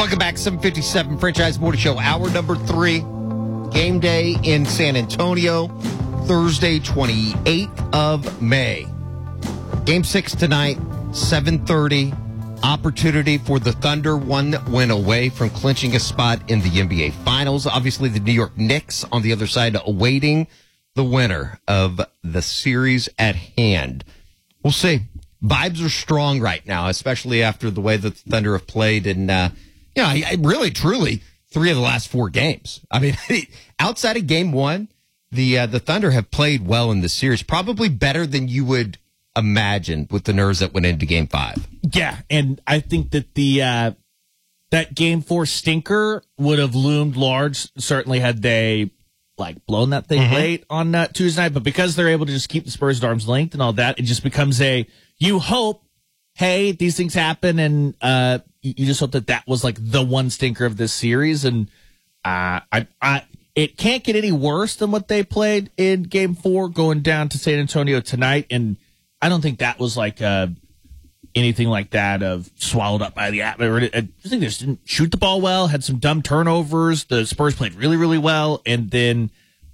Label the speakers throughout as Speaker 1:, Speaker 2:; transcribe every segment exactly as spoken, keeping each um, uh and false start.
Speaker 1: Welcome back, seven fifty-seven Franchise Morning Show, hour number three. Game day in San Antonio, Thursday, twenty-eighth of May. Game six tonight, seven thirty. Opportunity for the Thunder, one win away from clinching a spot in the N B A Finals. Obviously, the New York Knicks on the other side awaiting the winner of the series at hand. We'll see. Vibes are strong right now, especially after the way that the Thunder have played in, uh, you know, I, I really, truly, three of the last four games. I mean, outside of game one, the uh, the Thunder have played well in this series, probably better than you would imagine with the nerves that went into game five.
Speaker 2: Yeah, and I think that the uh, that game four stinker would have loomed large, certainly had they like blown that thing mm-hmm. late on uh, Tuesday night, but because they're able to just keep the Spurs at arm's length and all that, it just becomes a, you hope, hey, these things happen, and uh, you just hope that that was like the one stinker of this series, and uh, I, I, it can't get any worse than what they played in game four going down to San Antonio tonight, and I don't think that was like uh, anything like that of swallowed up by the atmosphere. I think they just didn't shoot the ball well, had some dumb turnovers. The Spurs played really, really well. And then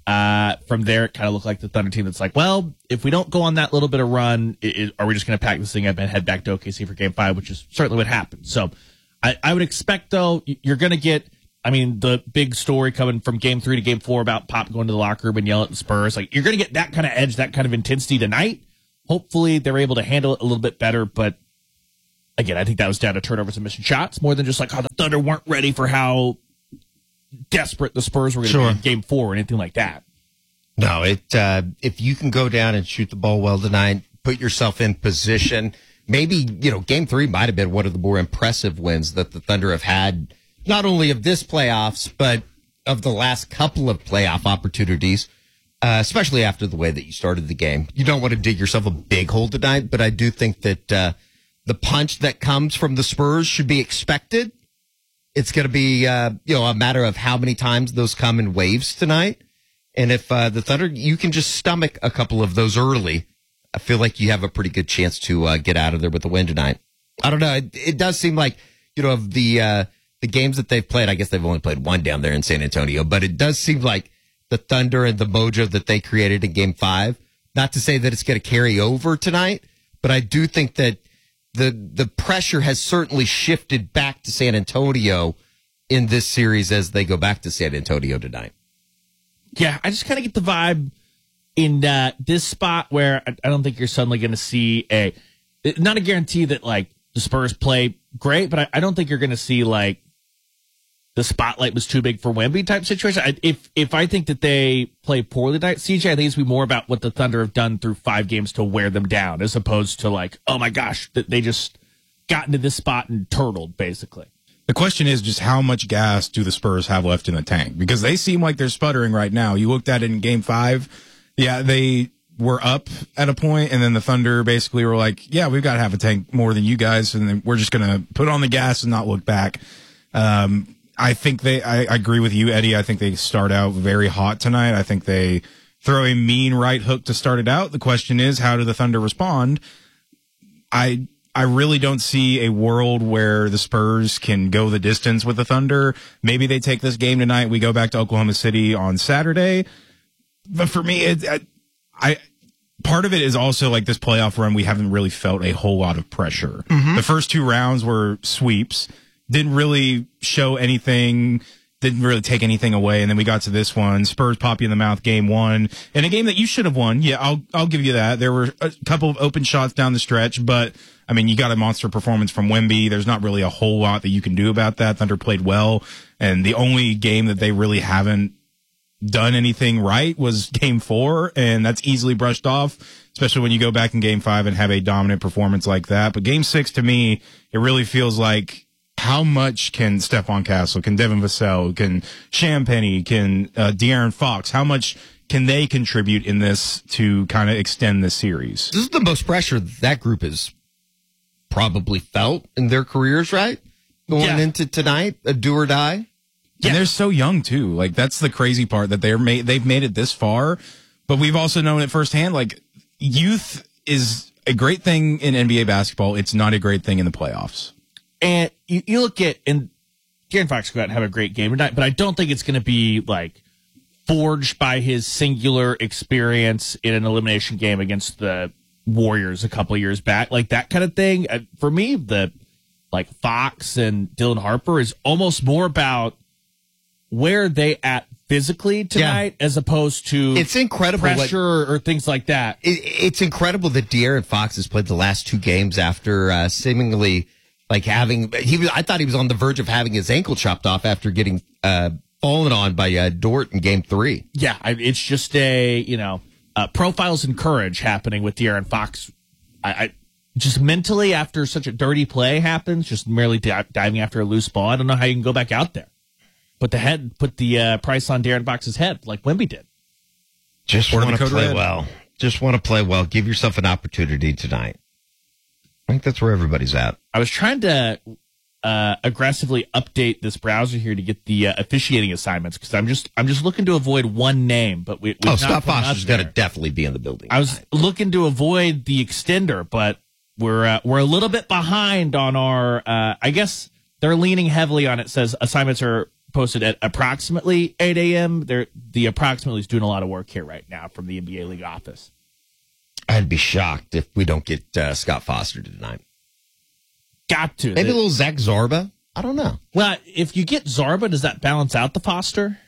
Speaker 2: uh, from there, it kind of looked like the Thunder team that's like, well, if we don't go on that little bit of run, it, it, are we just going to pack this thing up and head back to O K C for game five, which is certainly what happened. So I, I would expect, though, you're going to get, I mean, the big story coming from game three to game four about Pop going to the locker room and yelling at the Spurs. Like, you're going to get that kind of edge, that kind of intensity tonight. Hopefully they're able to handle it a little bit better, but again, I think that was down to turnovers and missing shots more than just like how the Thunder weren't ready for how desperate the Spurs were going to sure. be in game four or anything like that.
Speaker 1: No, it uh, if you can go down and shoot the ball well tonight, put yourself in position. Maybe, you know, game three might have been one of the more impressive wins that the Thunder have had, not only of this playoffs, but of the last couple of playoff opportunities. Uh, especially after the way that you started the game. You don't want to dig yourself a big hole tonight, but I do think that uh, the punch that comes from the Spurs should be expected. It's going to be uh, you know, a matter of how many times those come in waves tonight. And if uh, the Thunder, you can just stomach a couple of those early, I feel like you have a pretty good chance to uh, get out of there with a win tonight. I don't know. It, it does seem like, you know, of the, uh, the games that they've played, I guess they've only played one down there in San Antonio, but it does seem like the Thunder and the mojo that they created in game five. Not to say that it's going to carry over tonight, but I do think that the the pressure has certainly shifted back to San Antonio in this series as they go back to San Antonio tonight.
Speaker 2: Yeah, I just kind of get the vibe in uh, this spot where I, I don't think you're suddenly going to see a, not a guarantee that like the Spurs play great, but I, I don't think you're going to see like the spotlight was too big for Wemby type situation. I, if if I think that they play poorly tonight, C J, I think it's be more about what the Thunder have done through five games to wear them down, as opposed to like, oh my gosh, that they just got into this spot and turtled, basically.
Speaker 3: The question is just how much gas do the Spurs have left in the tank? Because they seem like they're sputtering right now. You looked at it in game five. Yeah, they were up at a point, and then the Thunder basically were like, yeah, we've got to have a tank more than you guys, and then we're just going to put on the gas and not look back. Um, I think they, I, I agree with you, Eddie. I think they start out very hot tonight. I think they throw a mean right hook to start it out. The question is, how do the Thunder respond? I, I really don't see a world where the Spurs can go the distance with the Thunder. Maybe they take this game tonight. We go back to Oklahoma City on Saturday. But for me, it, I, I, part of it is also like this playoff run. We haven't really felt a whole lot of pressure. Mm-hmm. The first two rounds were sweeps. Didn't really show anything, didn't really take anything away. And then we got to this one, Spurs pop you in the mouth, game one. And a game that you should have won. Yeah, I'll I'll give you that. There were a couple of open shots down the stretch, but, I mean, you got a monster performance from Wemby. There's not really a whole lot that you can do about that. Thunder played well, and the only game that they really haven't done anything right was game four, and that's easily brushed off, especially when you go back in game five and have a dominant performance like that. But game six, to me, it really feels like, how much can Stephon Castle, can Devin Vassell, can Sham Penny, can uh, De'Aaron Fox, how much can they contribute in this to kind of extend this series?
Speaker 1: This is the most pressure that group has probably felt in their careers, right? Going yeah. into tonight, a do or die.
Speaker 3: Yeah. And they're so young, too. Like, that's the crazy part, that they're made, they've made it this far, but we've also known it firsthand. Like, youth is a great thing in N B A basketball. It's not a great thing in the playoffs.
Speaker 2: And you, you look at, and De'Aaron Fox go out and have a great game tonight, but I don't think it's going to be like forged by his singular experience in an elimination game against the Warriors a couple of years back, like that kind of thing. Uh, for me, the like Fox and Dylan Harper is almost more about where are they at physically tonight, yeah. as opposed to
Speaker 1: it's incredible
Speaker 2: pressure what, or things like that.
Speaker 1: It, it's incredible that De'Aaron Fox has played the last two games after uh, seemingly like having he was. I thought he was on the verge of having his ankle chopped off after getting uh, fallen on by uh, Dort in Game Three.
Speaker 2: Yeah, I, it's just a you know uh, profiles and courage happening with De'Aaron Fox. I, I just mentally after such a dirty play happens, just merely di- diving after a loose ball. I don't know how you can go back out there. Put the head, put the uh, price on De'Aaron Fox's head, like Wemby did.
Speaker 1: Just want to play red. well. Just want to play well. Give yourself an opportunity tonight. I think that's where everybody's at.
Speaker 2: I was trying to uh, aggressively update this browser here to get the uh, officiating assignments because I'm just I'm just looking to avoid one name. But we
Speaker 1: oh, Scott Foster's got to definitely be in the building.
Speaker 2: I was tonight. looking to avoid the extender, but we're uh, we're a little bit behind on our. Uh, I guess they're leaning heavily on it. Says assignments are posted at approximately eight a.m. They're, the approximately is doing a lot of work here right now from the N B A League office.
Speaker 1: I'd be shocked if we don't get uh, Scott Foster tonight.
Speaker 2: Got to.
Speaker 1: Maybe the, a little Zach Zarba? I don't know.
Speaker 2: Well, if you get Zarba, does that balance out the Foster?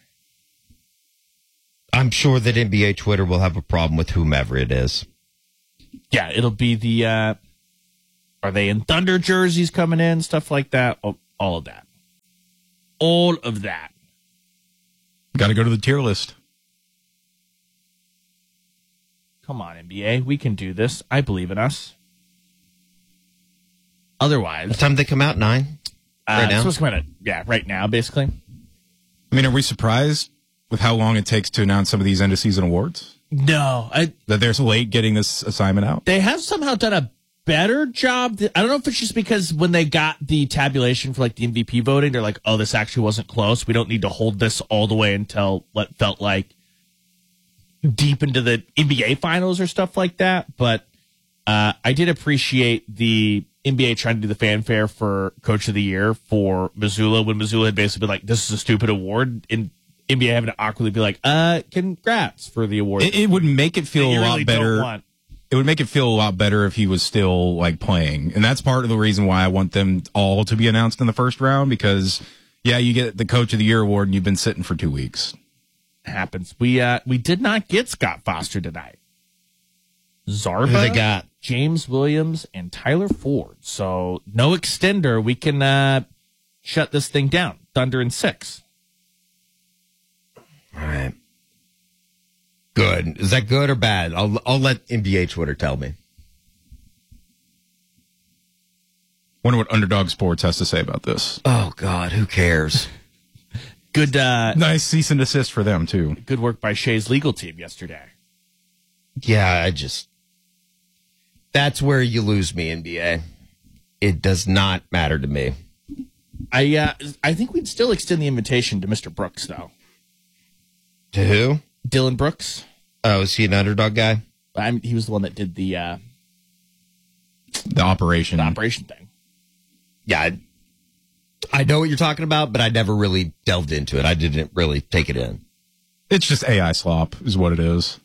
Speaker 1: I'm sure that N B A Twitter will have a problem with whomever it is.
Speaker 2: Yeah, it'll be the, uh, are they in Thunder jerseys coming in, stuff like that, all, all of that. All of that.
Speaker 3: Got to go to the tier list.
Speaker 2: Come on, N B A. We can do this. I believe in us. Otherwise.
Speaker 1: What time do they come out? Nine?
Speaker 2: Uh, right now? Supposed to come out, yeah, right now, basically.
Speaker 3: I mean, are we surprised with how long it takes to announce some of these end of season awards?
Speaker 2: No. I,
Speaker 3: that they're so late getting this assignment out?
Speaker 2: They have somehow done a better job. I don't know if it's just because when they got the tabulation for like the M V P voting, they're like, oh, this actually wasn't close. We don't need to hold this all the way until what felt like deep into the N B A finals or stuff like that. But uh, I did appreciate the N B A trying to do the fanfare for Coach of the Year for Missoula when Missoula had basically been like, this is a stupid award. And N B A having to awkwardly be like, uh, congrats for the award.
Speaker 3: It, it would make it feel a lot
Speaker 2: really
Speaker 3: better. It would make it feel a lot better if he was still like playing. And that's part of the reason why I want them all to be announced in the first round because, yeah, you get the Coach of the Year award and you've been sitting for two weeks.
Speaker 2: Happens. We uh we did not get Scott Foster tonight. Zarba,
Speaker 1: who they got?
Speaker 2: James Williams, and Tyler Ford. So no extender. We can uh shut this thing down. Thunder in six.
Speaker 1: All right. Good. Is that good or bad? I'll I'll let N B A Twitter tell me.
Speaker 3: Wonder what Underdog Sports has to say about this.
Speaker 1: Oh God, who cares?
Speaker 2: Good, uh,
Speaker 3: nice cease and desist for them too.
Speaker 2: Good work by Shea's legal team yesterday.
Speaker 1: Yeah, I just that's where you lose me, N B A. It does not matter to me.
Speaker 2: I uh, I think we'd still extend the invitation to Mister Brooks, though.
Speaker 1: To who?
Speaker 2: Dylan Brooks.
Speaker 1: Oh, is he an underdog guy?
Speaker 2: I mean, he was the one that did the uh,
Speaker 3: the operation,
Speaker 2: the operation thing.
Speaker 1: Yeah. I, I know what you're talking about, but I never really delved into it. I didn't really take it in.
Speaker 3: It's just A I slop is what it is.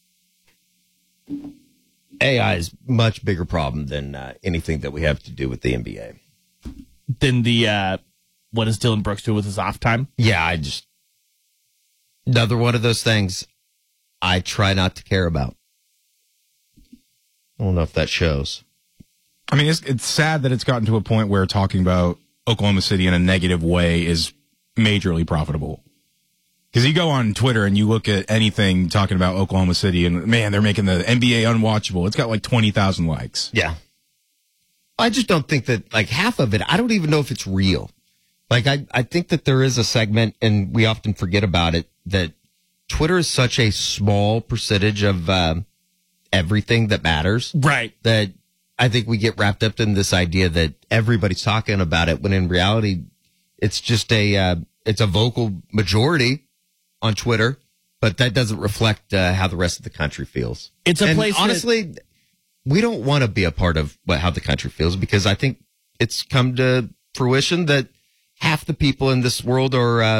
Speaker 1: A I is much bigger problem than uh, anything that we have to do with the N B A.
Speaker 2: Then the, uh, what does Dylan Brooks do with his off time?
Speaker 1: Yeah, I just, another one of those things I try not to care about. I don't know if that shows.
Speaker 3: I mean, it's, it's sad that it's gotten to a point where talking about Oklahoma City in a negative way is majorly profitable. Because you go on Twitter and you look at anything talking about Oklahoma City and, man, they're making the N B A unwatchable. It's got like twenty thousand likes.
Speaker 1: Yeah. I just don't think that, like, half of it, I don't even know if it's real. Like, I, I think that there is a segment, and we often forget about it, that Twitter is such a small percentage of uh, everything that matters.
Speaker 2: Right.
Speaker 1: That I think we get wrapped up in this idea that everybody's talking about it, when in reality, it's just a, uh, it's a vocal majority on Twitter, but that doesn't reflect uh, how the rest of the country feels.
Speaker 2: It's a
Speaker 1: and
Speaker 2: place
Speaker 1: honestly, that- we don't want to be a part of what, how the country feels, because I think it's come to fruition that half the people in this world are uh,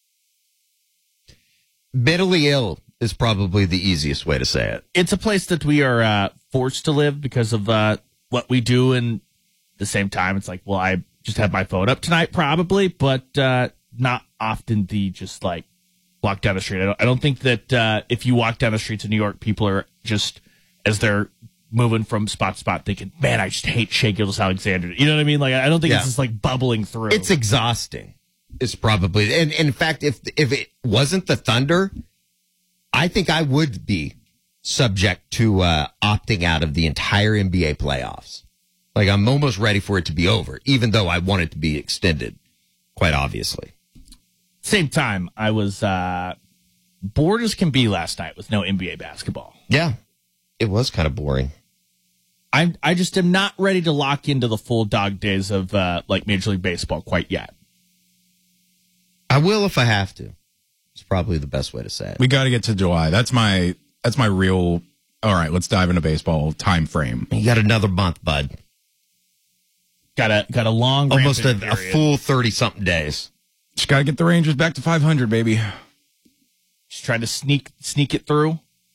Speaker 1: mentally ill is probably the easiest way to say it.
Speaker 2: It's a place that we are uh, forced to live because of uh, what we do. And at the same time, it's like, well, I just have my phone up tonight probably, but uh, not often the just like walk down the street. I don't, I don't think that uh, if you walk down the streets of New York, people are just, as they're moving from spot to spot, thinking, man, I just hate Shea Gilgeous-Alexander. You know what I mean? Like, I don't think
Speaker 1: Yeah.
Speaker 2: it's just like bubbling through.
Speaker 1: It's exhausting. It's probably, and, and in fact, if if it wasn't the Thunder, I think I would be subject to uh, opting out of the entire N B A playoffs. Like, I'm almost ready for it to be over, even though I want it to be extended, quite obviously.
Speaker 2: Same time, I was uh, bored as can be last night with no N B A basketball.
Speaker 1: Yeah, it was kind of boring.
Speaker 2: I I just am not ready to lock into the full dog days of uh, like Major League Baseball quite yet.
Speaker 1: I will if I have to. It's probably the best way to say it.
Speaker 3: We got to get to July. That's my that's my real. All right, let's dive into baseball time frame.
Speaker 1: You got another month, bud.
Speaker 2: Got a got a long,
Speaker 1: Almost a,
Speaker 2: rampant
Speaker 1: a
Speaker 2: period.
Speaker 1: full thirty something days.
Speaker 3: Just got to get the Rangers back to five hundred, baby.
Speaker 2: Just trying to sneak sneak it through.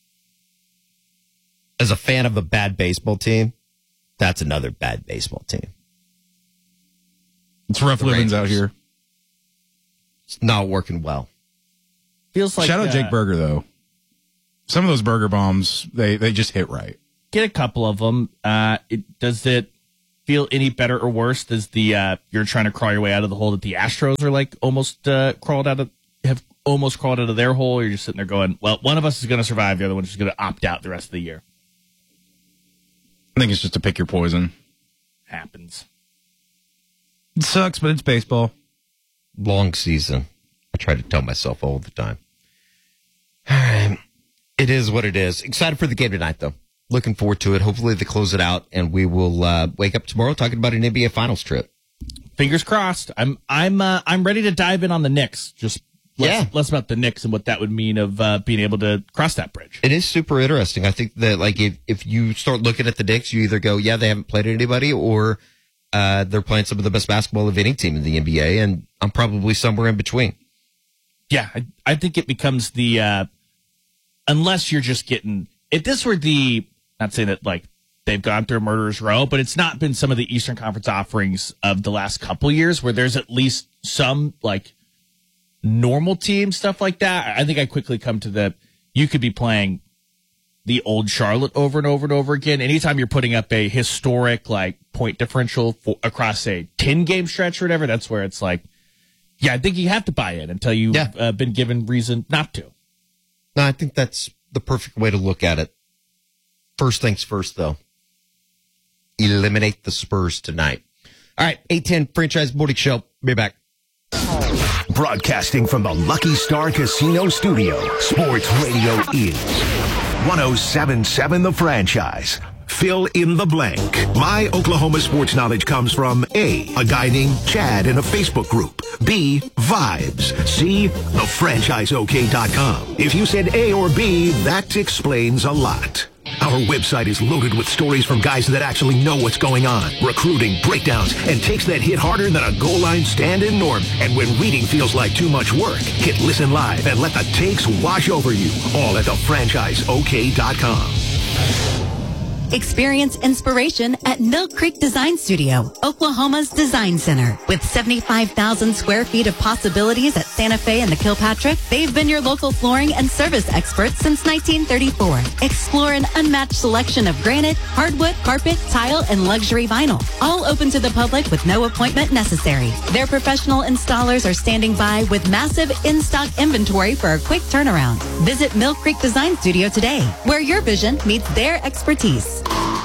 Speaker 1: As a fan of a bad baseball team, that's another bad baseball team.
Speaker 3: It's rough
Speaker 1: The
Speaker 3: livings out
Speaker 1: Rangers.
Speaker 3: here.
Speaker 1: It's not working well.
Speaker 2: Feels like
Speaker 3: Shout out
Speaker 2: uh,
Speaker 3: Jake Berger though. Some of those burger bombs, they they just hit right.
Speaker 2: Get a couple of them. Uh, it, does it feel any better or worse? Does the uh, you're trying to crawl your way out of the hole that the Astros are like almost uh, crawled out of have almost crawled out of their hole? Or you're just sitting there going, well, one of us is going to survive, the other one's just going to opt out the rest of the year.
Speaker 3: I think it's just to pick your poison.
Speaker 2: Happens.
Speaker 3: It sucks, but it's baseball.
Speaker 1: Long season. I try to tell myself all the time. All right. It is what it is. Excited for the game tonight, though. Looking forward to it. Hopefully they close it out, and we will uh, wake up tomorrow talking about an N B A Finals trip.
Speaker 2: Fingers crossed. I'm I'm uh, I'm ready to dive in on the Knicks. Just less,
Speaker 1: Yeah.
Speaker 2: less about the Knicks and what that would mean of uh, being able to cross that bridge.
Speaker 1: It is super interesting. I think that, like, if, if you start looking at the Knicks, you either go, yeah, they haven't played anybody, or uh, they're playing some of the best basketball of any team in the N B A, and I'm probably somewhere in between.
Speaker 2: Yeah, I, I think it becomes the uh, unless you're just getting if this were the not saying that like they've gone through a murderer's row, but it's not been some of the Eastern Conference offerings of the last couple years where there's at least some like normal team stuff like that. I think I quickly come to the you could be playing the old Charlotte over and over and over again. Anytime you're putting up a historic like point differential for, across a ten game stretch or whatever, that's where it's like, yeah, I think you have to buy in until you've
Speaker 1: Yeah.
Speaker 2: uh, been given reason not to.
Speaker 1: No, I think that's the perfect way to look at it. First things first, though. Eliminate the Spurs tonight. All right, eight ten Franchise Morning Show. Be back.
Speaker 4: Broadcasting from the Lucky Star Casino Studio, Sports Radio is one oh seven point seven The Franchise. Fill in the blank. My Oklahoma sports knowledge comes from A, a guy named Chad in a Facebook group. B, vibes. C, the franchise O K dot com. If you said A or B, that explains a lot. Our website is loaded with stories from guys that actually know what's going on, recruiting, breakdowns, and takes that hit harder than a goal line stand-in norm. And when reading feels like too much work, hit listen live and let the takes wash over you. All at the franchise O K dot com.
Speaker 5: Experience inspiration at Mill Creek Design Studio, Oklahoma's design center. With seventy-five thousand square feet of possibilities at Santa Fe and the Kilpatrick, they've been your local flooring and service experts since nineteen thirty-four. Explore an unmatched selection of granite, hardwood, carpet, tile, and luxury vinyl. All open to the public with no appointment necessary. Their professional installers are standing by with massive in-stock inventory for a quick turnaround. Visit Mill Creek Design Studio today, where your vision meets their expertise.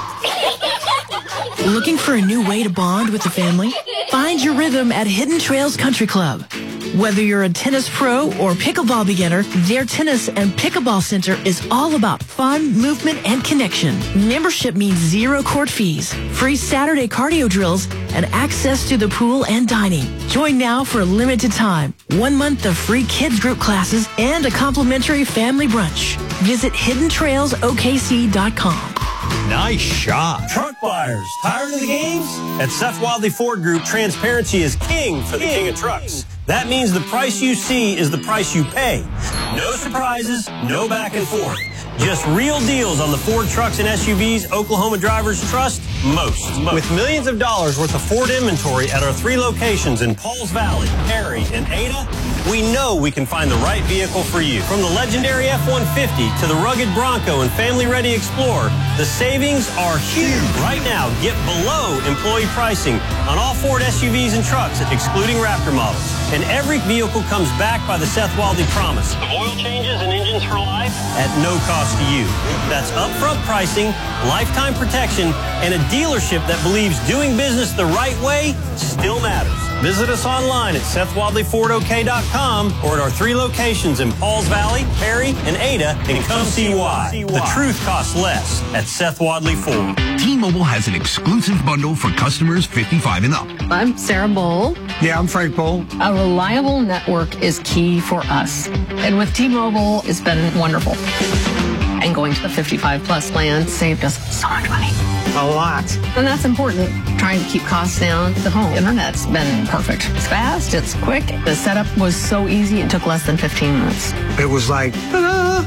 Speaker 6: Looking for a new way to bond with the family? Find your rhythm at Hidden Trails Country Club. Whether you're a tennis pro or pickleball beginner, their tennis and pickleball center is all about fun, movement, and connection. Membership means zero court fees, free Saturday cardio drills, and access to the pool and dining. Join now for a limited time. One month of free kids group classes and a complimentary family brunch. Visit hidden trails O K C dot com.
Speaker 7: Nice shot.
Speaker 8: Truck buyers, tired of the games? At Seth Wadley Ford Group, transparency is king for the king of trucks. That means the price you see is the price you pay. No surprises, no back and forth. Just real deals on the Ford trucks and S U Vs Oklahoma drivers trust most. With millions of dollars worth of Ford inventory at our three locations in Pauls Valley, Perry, and Ada, we know we can find the right vehicle for you. From the legendary F one fifty to the rugged Bronco and family-ready Explorer, the savings are huge. Right now, get below employee pricing on all Ford S U Vs and trucks, excluding Raptor models. And every vehicle comes back by the Seth Wadley promise of oil changes and engines for life at no cost to you. That's upfront pricing, lifetime protection, and a dealership that believes doing business the right way still matters. Visit us online at Seth Wadley Ford O K dot com or at our three locations in Pauls Valley, Perry, and Ada, and come see why. The truth costs less at Seth Wadley Ford.
Speaker 9: T-Mobile has an exclusive bundle for customers fifty-five and up.
Speaker 10: I'm Sarah Bowl.
Speaker 11: Yeah, I'm Frank Bowl.
Speaker 10: A reliable network is key for us. And with T-Mobile, it's been wonderful. And going to the fifty-five plus plan saved us so much money.
Speaker 11: A lot.
Speaker 10: And that's important. Trying to keep costs down. The home internet's been perfect. It's fast, it's quick. The setup was so easy, it took less than fifteen minutes.
Speaker 11: It was like, ta-da!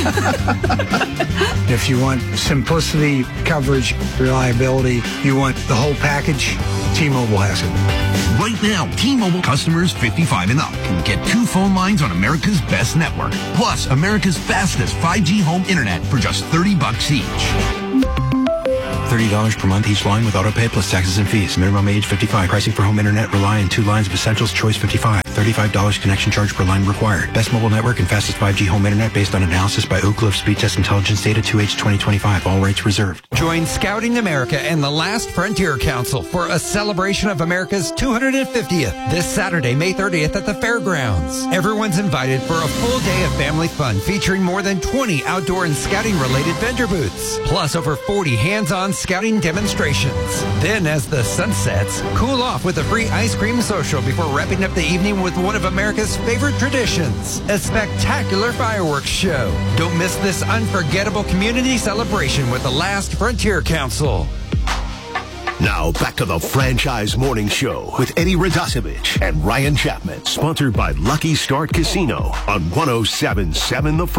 Speaker 11: If you want simplicity, coverage, reliability, you want the whole package, T-Mobile has it.
Speaker 9: Right now, T-Mobile customers fifty-five and up can get two phone lines on America's best network, plus America's fastest five G home internet for just thirty bucks each.
Speaker 12: thirty dollars per month each line with autopay plus taxes and fees. Minimum age fifty-five. Pricing for home internet rely on two lines of Essentials Choice fifty-five. thirty-five dollars connection charge per line required. Best mobile network and fastest five G home internet based on analysis by Oak Cliff Speed Test Intelligence Data two H twenty twenty-five. All rates reserved.
Speaker 13: Join Scouting America and the Last Frontier Council for a celebration of America's two hundred fiftieth this Saturday, May thirtieth at the fairgrounds. Everyone's invited for a full day of family fun featuring more than twenty outdoor and scouting related vendor booths, plus over forty hands-on scouting demonstrations. Then as the sun sets, cool off with a free ice cream social before wrapping up the evening with one of America's favorite traditions, a spectacular fireworks show. Don't miss this unforgettable community celebration with the Last Frontier Council.
Speaker 4: Now back to the Franchise Morning Show with Eddie Radosevich and Ryan Chapman, sponsored by Lucky Start Casino on one oh seven point seven The Franchise.